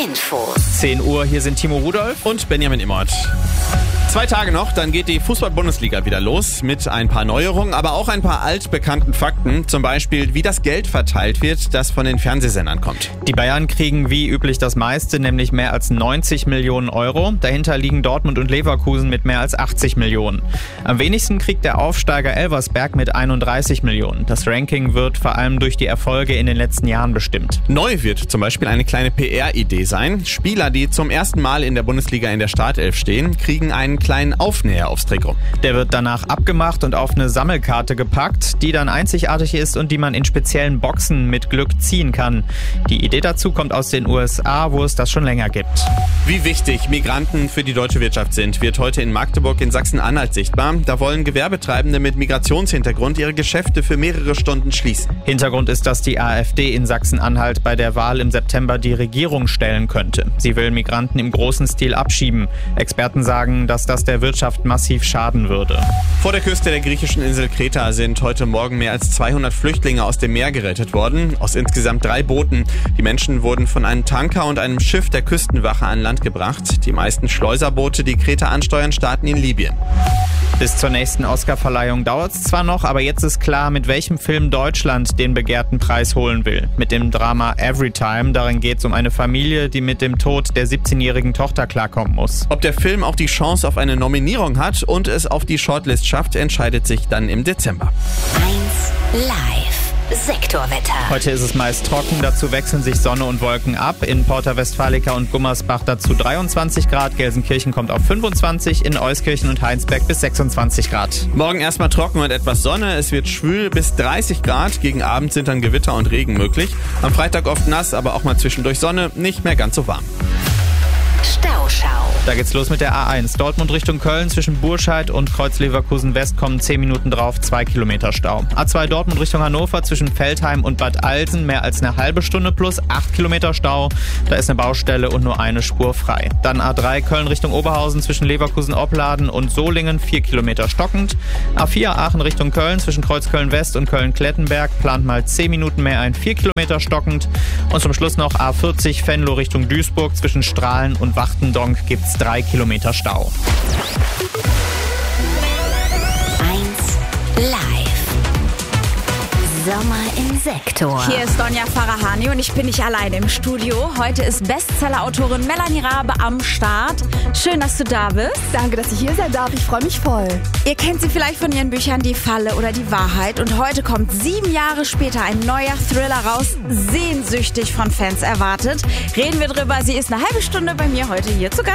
Infos. 10 Uhr, hier sind Timo Rudolph und Benjamin Immert. 2 Tage noch, dann geht die Fußball-Bundesliga wieder los mit ein paar Neuerungen, aber auch ein paar altbekannten Fakten. Zum Beispiel, wie das Geld verteilt wird, das von den Fernsehsendern kommt. Die Bayern kriegen wie üblich das meiste, nämlich mehr als 90 Millionen Euro. Dahinter liegen Dortmund und Leverkusen mit mehr als 80 Millionen. Am wenigsten kriegt der Aufsteiger Elversberg mit 31 Millionen. Das Ranking wird vor allem durch die Erfolge in den letzten Jahren bestimmt. Neu wird zum Beispiel eine kleine PR-Idee sein. Spieler, die zum ersten Mal in der Bundesliga in der Startelf stehen, kriegen einen kleinen Aufnäher aufs Trikot. Der wird danach abgemacht und auf eine Sammelkarte gepackt, die dann einzigartig ist und die man in speziellen Boxen mit Glück ziehen kann. Die Idee dazu kommt aus den USA, wo es das schon länger gibt. Wie wichtig Migranten für die deutsche Wirtschaft sind, wird heute in Magdeburg in Sachsen-Anhalt sichtbar. Da wollen Gewerbetreibende mit Migrationshintergrund ihre Geschäfte für mehrere Stunden schließen. Hintergrund ist, dass die AfD in Sachsen-Anhalt bei der Wahl im September die Regierung stellen könnte. Sie will Migranten im großen Stil abschieben. Experten sagen, dass das der Wirtschaft massiv schaden würde. Vor der Küste der griechischen Insel Kreta sind heute Morgen mehr als 200 Flüchtlinge aus dem Meer gerettet worden, aus insgesamt 3 Booten. Die Menschen wurden von einem Tanker und einem Schiff der Küstenwache an Land gebracht. Die meisten Schleuserboote, die Kreta ansteuern, starten in Libyen. Bis zur nächsten Oscarverleihung dauert es zwar noch, aber jetzt ist klar, mit welchem Film Deutschland den begehrten Preis holen will. Mit dem Drama Everytime. Darin geht es um eine Familie, die mit dem Tod der 17-jährigen Tochter klarkommen muss. Ob der Film auch die Chance auf eine Nominierung hat und es auf die Shortlist schafft, entscheidet sich dann im Dezember. 1 Live. Sektorwetter. Heute ist es meist trocken, dazu wechseln sich Sonne und Wolken ab. In Porta Westfalica und Gummersbach dazu 23 Grad, Gelsenkirchen kommt auf 25, in Euskirchen und Heinsberg bis 26 Grad. Morgen erstmal trocken und etwas Sonne, es wird schwül bis 30 Grad, gegen Abend sind dann Gewitter und Regen möglich. Am Freitag oft nass, aber auch mal zwischendurch Sonne, nicht mehr ganz so warm. Stauschau. Da geht's los mit der A1. Dortmund Richtung Köln zwischen Burscheid und Kreuz Leverkusen West kommen 10 Minuten drauf, 2 Kilometer Stau. A2 Dortmund Richtung Hannover zwischen Veltheim und Bad Alsen mehr als eine halbe Stunde plus 8 Kilometer Stau. Da ist eine Baustelle und nur eine Spur frei. Dann A3 Köln Richtung Oberhausen zwischen Leverkusen-Opladen und Solingen 4 Kilometer stockend. A4 Aachen Richtung Köln zwischen Kreuzköln West und Köln-Klettenberg plant mal 10 Minuten mehr ein, 4 Kilometer stockend. Und zum Schluss noch A40 Venlo Richtung Duisburg zwischen Strahlen und Wachtendonk gibt's 3 Kilometer Stau. 1 Live. Sommer im Sektor. Hier ist Donja Farahani und ich bin nicht alleine im Studio. Heute ist Bestseller-Autorin Melanie Rabe am Start. Schön, dass du da bist. Danke, dass ich hier sein darf. Ich freue mich voll. Ihr kennt sie vielleicht von ihren Büchern Die Falle oder Die Wahrheit. Und heute kommt 7 Jahre später ein neuer Thriller raus, sehnsüchtig von Fans erwartet. Reden wir drüber. Sie ist eine halbe Stunde bei mir heute hier zu Gast.